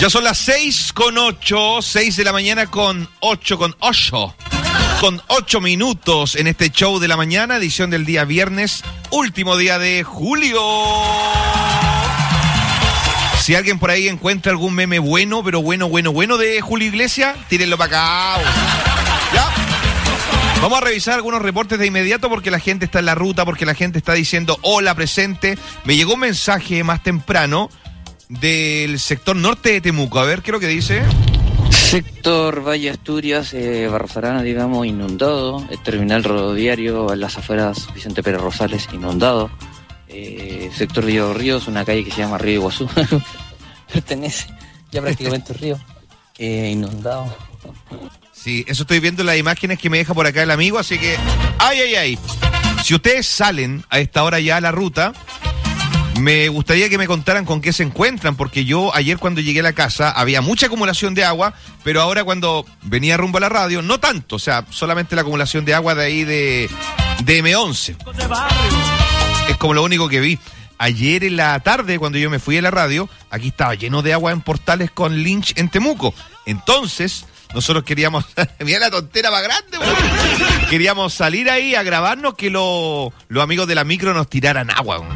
Ya son las 6:08, 6 de la mañana con 8 minutos en este show de la mañana, edición del día viernes, último día de julio. Si alguien por ahí encuentra algún meme bueno, pero bueno de Julio Iglesias, tírenlo para acá. ¿Ya? Vamos a revisar algunos reportes de inmediato porque la gente está en la ruta, porque la gente está diciendo hola presente. Me llegó un mensaje más temprano del sector norte de Temuco. A ver, ¿qué es lo que dice? Sector Valle Asturias, Barros Arana, digamos, inundado. El terminal rodoviario en las afueras Vicente Pérez Rosales, inundado. Sector Río Ríos, una calle que se llama Río Iguazú. Pertenece ya prácticamente al río. Inundado. Sí, eso estoy viendo en las imágenes que me deja por acá el amigo, así que... ¡Ay! Si ustedes salen a esta hora ya a la ruta, me gustaría que me contaran con qué se encuentran, porque yo ayer cuando llegué a la casa había mucha acumulación de agua, pero ahora cuando venía rumbo a la radio, no tanto, o sea, solamente la acumulación de agua de ahí de M11. Es como lo único que vi. Ayer en la tarde, cuando yo me fui a la radio, aquí estaba lleno de agua en Portales con Lynch en Temuco. Entonces, nosotros queríamos... Mira la tontera más grande, bro. Queríamos salir ahí a grabarnos que los amigos de la micro nos tiraran agua, bro.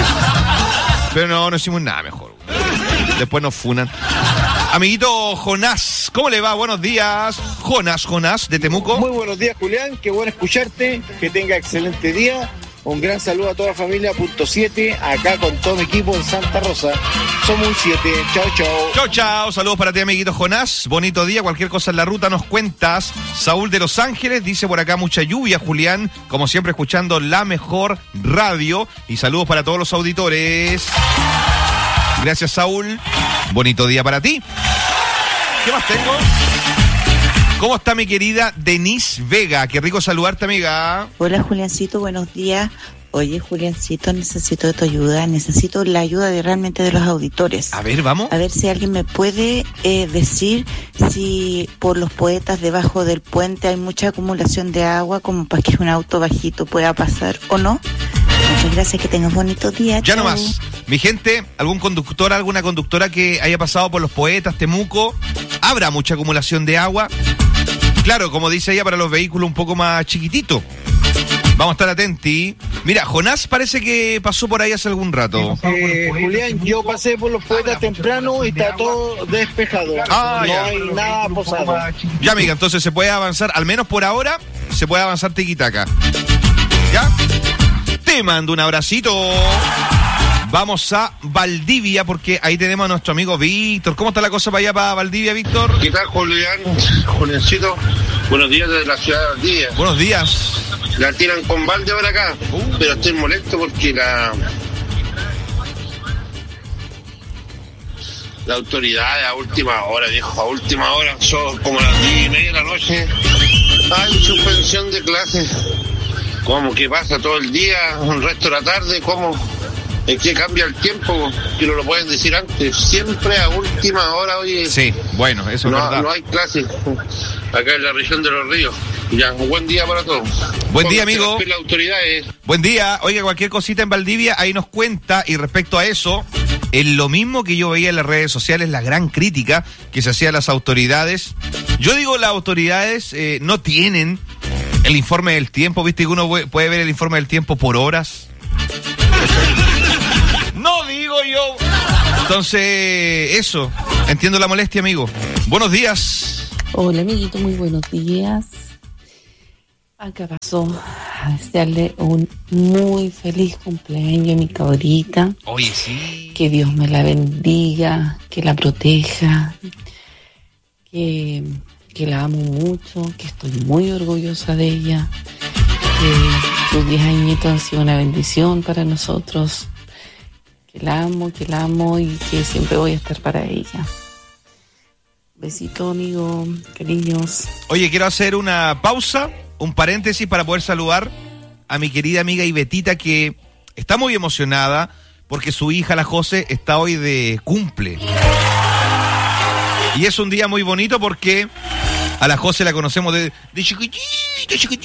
Pero no hicimos nada mejor. Después nos funan. Amiguito Jonás, ¿cómo le va? Buenos días. Jonás de Temuco. Muy buenos días, Julián. Qué bueno escucharte. Que tenga excelente día. Un gran saludo a toda la familia. Punto 7, acá con todo mi equipo en Santa Rosa. Somos un 7. Chao. Saludos para ti, amiguito Jonás. Bonito día. Cualquier cosa en la ruta nos cuentas. Saúl de Los Ángeles dice por acá mucha lluvia, Julián. Como siempre, escuchando la mejor radio. Y saludos para todos los auditores. Gracias, Saúl. Bonito día para ti. ¿Qué más tengo? ¿Cómo está mi querida Denise Vega? Qué rico saludarte, amiga. Hola, Juliancito, buenos días. Oye, Juliancito, necesito tu ayuda. Necesito la ayuda realmente de los auditores. A ver, vamos. A ver si alguien me puede decir si por los Poetas debajo del puente hay mucha acumulación de agua como para que un auto bajito pueda pasar o no. Muchas gracias, que tengas bonito día. Ya Chau. nomás. Mi gente, algún conductor, alguna conductora que haya pasado por los Poetas, Temuco, habrá mucha acumulación de agua. Claro, como dice ella, para los vehículos un poco más chiquititos. Vamos a estar atentos. Mira, Jonás parece que pasó por ahí hace algún rato. Julián, yo pasé por los Poetas temprano y está todo despejado. No hay nada posado. Ya, amiga, entonces se puede avanzar, al menos por ahora, se puede avanzar tiquitaca. ¿Ya? Te mando un abracito. Vamos a Valdivia, porque ahí tenemos a nuestro amigo Víctor. ¿Cómo está la cosa para allá, para Valdivia, Víctor? ¿Qué tal, Juliancito? Buenos días desde la ciudad de Valdivia. Buenos días. La tiran con balde ahora acá, pero estoy molesto porque la autoridad a última hora, viejo, a última hora, son como las 10:30 de la noche. Hay suspensión de clases. ¿Cómo que pasa todo el día, un resto de la tarde? ¿Cómo? Es que cambia el tiempo, que no lo pueden decir antes. Siempre a última hora, oye. Sí, bueno, eso es verdad. No hay clases acá en la región de Los Ríos. Ya, un buen día para todos. Buen día, amigo. Las autoridades. Buen día. Oiga, cualquier cosita en Valdivia, ahí nos cuenta. Y respecto a eso, es lo mismo que yo veía en las redes sociales, la gran crítica que se hacía a las autoridades. Yo digo, las autoridades no tienen el informe del tiempo. Viste que uno puede ver el informe del tiempo por horas. No digo yo. Entonces, eso. Entiendo la molestia, amigo. Buenos días. Hola, amiguito, muy buenos días. Acá pasó a desearle un muy feliz cumpleaños a mi cabrita. Oye, sí. Que Dios me la bendiga, que la proteja, que la amo mucho, que estoy muy orgullosa de ella, que sus 10 añitos han sido una bendición para nosotros, que la amo y que siempre voy a estar para ella. Besito, amigo, cariños. Oye, quiero hacer una pausa, un paréntesis para poder saludar a mi querida amiga Ibetita, que está muy emocionada porque su hija, la José, está hoy de cumple. Y es un día muy bonito porque a la José la conocemos de chiquitito.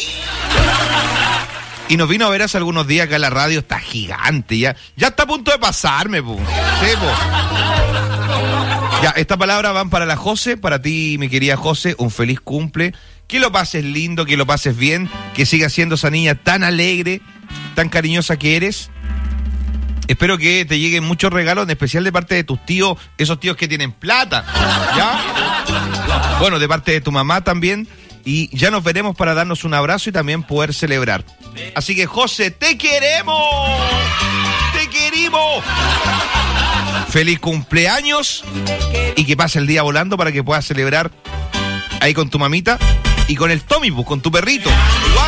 Y nos vino a ver hace algunos días acá en la radio, está gigante, ya está a punto de pasarme, po. Sí, po. Ya, esta palabra van para la José, para ti, mi querida José, un feliz cumple. Que lo pases lindo, que lo pases bien, que sigas siendo esa niña tan alegre, tan cariñosa que eres. Espero que te lleguen muchos regalos, en especial de parte de tus tíos, esos tíos que tienen plata, ¿ya? Bueno, de parte de tu mamá también. Y ya nos veremos para darnos un abrazo y también poder celebrar. Así que, José, ¡te queremos! ¡Te queremos! Feliz cumpleaños y que pase el día volando para que puedas celebrar ahí con tu mamita y con el Tommy, con tu perrito.